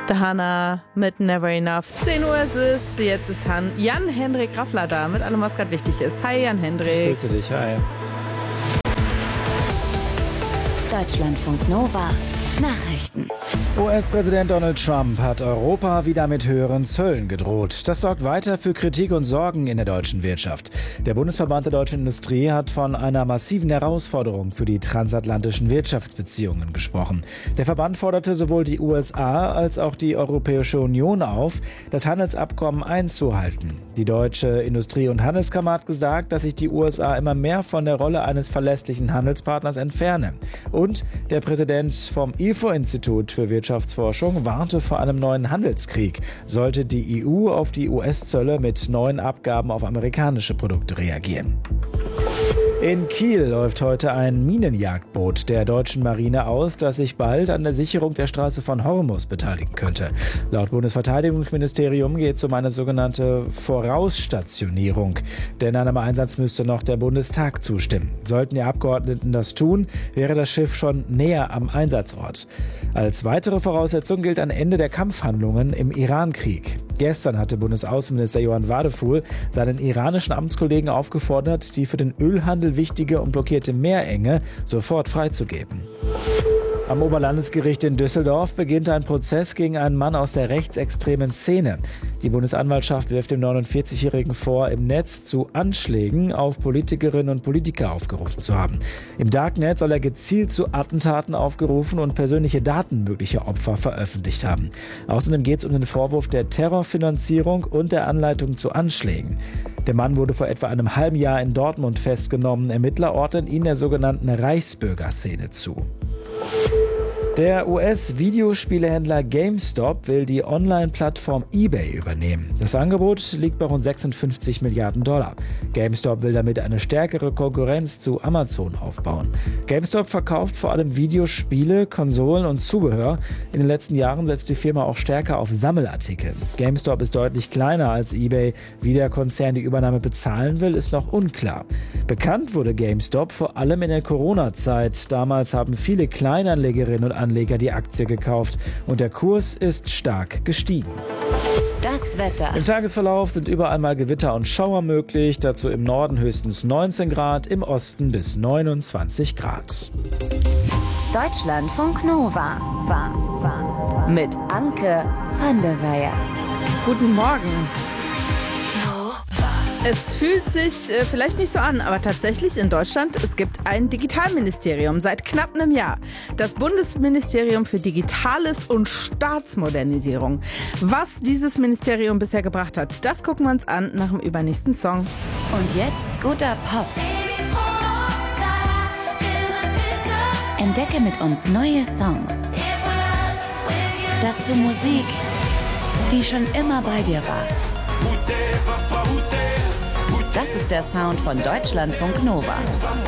Hannah mit Never Enough. 10 Uhr ist es. Jetzt ist Jan-Hendrik Raffler da mit allem, was gerade wichtig ist. Hi Jan-Hendrik. Ich grüße dich, hi. Deutschlandfunk Nova Nachrichten. US-Präsident Donald Trump hat Europa wieder mit höheren Zöllen gedroht. Das sorgt weiter für Kritik und Sorgen in der deutschen Wirtschaft. Der Bundesverband der deutschen Industrie hat von einer massiven Herausforderung für die transatlantischen Wirtschaftsbeziehungen gesprochen. Der Verband forderte sowohl die USA als auch die Europäische Union auf, das Handelsabkommen einzuhalten. Die deutsche Industrie- und Handelskammer hat gesagt, dass sich die USA immer mehr von der Rolle eines verlässlichen Handelspartners entfernen. Und der Präsident vom IFO-Institut für Wirtschaftsforschung warnte vor einem neuen Handelskrieg, sollte die EU auf die US-Zölle mit neuen Abgaben auf amerikanische Produkte reagieren. In Kiel läuft heute ein Minenjagdboot der deutschen Marine aus, das sich bald an der Sicherung der Straße von Hormuz beteiligen könnte. Laut Bundesverteidigungsministerium geht es um eine sogenannte Vorausstationierung, denn einem Einsatz müsste noch der Bundestag zustimmen. Sollten die Abgeordneten das tun, wäre das Schiff schon näher am Einsatzort. Als weitere Voraussetzung gilt ein Ende der Kampfhandlungen im Irankrieg. Gestern hatte Bundesaußenminister Johann Wadephul seinen iranischen Amtskollegen aufgefordert, die für den Ölhandel wichtige und blockierte Meerenge sofort freizugeben. Am Oberlandesgericht in Düsseldorf beginnt ein Prozess gegen einen Mann aus der rechtsextremen Szene. Die Bundesanwaltschaft wirft dem 49-Jährigen vor, im Netz zu Anschlägen auf Politikerinnen und Politiker aufgerufen zu haben. Im Darknet soll er gezielt zu Attentaten aufgerufen und persönliche Daten möglicher Opfer veröffentlicht haben. Außerdem geht es um den Vorwurf der Terrorfinanzierung und der Anleitung zu Anschlägen. Der Mann wurde vor etwa einem halben Jahr in Dortmund festgenommen. Ermittler ordnen ihn der sogenannten Reichsbürgerszene zu. Der US-Videospielehändler GameStop will die Online-Plattform eBay übernehmen. Das Angebot liegt bei rund 56 Milliarden $. GameStop will damit eine stärkere Konkurrenz zu Amazon aufbauen. GameStop verkauft vor allem Videospiele, Konsolen und Zubehör. In den letzten Jahren setzt die Firma auch stärker auf Sammelartikel. GameStop ist deutlich kleiner als eBay. Wie der Konzern die Übernahme bezahlen will, ist noch unklar. Bekannt wurde GameStop vor allem in der Corona-Zeit. Damals haben viele Kleinanlegerinnen und Anleger die Aktie gekauft und der Kurs ist stark gestiegen. Das Wetter. Im Tagesverlauf sind überall mal Gewitter und Schauer möglich, dazu im Norden höchstens 19 Grad, im Osten bis 29 Grad. Deutschlandfunk Nova mit Anke van der Weyer. Guten Morgen. Es fühlt sich vielleicht nicht so an, aber tatsächlich in Deutschland, es gibt ein Digitalministerium seit knapp einem Jahr. Das Bundesministerium für Digitales und Staatsmodernisierung. Was dieses Ministerium bisher gebracht hat, das gucken wir uns an nach dem übernächsten Song. Und jetzt guter Pop. Entdecke mit uns neue Songs. Dazu Musik, die schon immer bei dir war. Das ist der Sound von Deutschlandfunk Nova.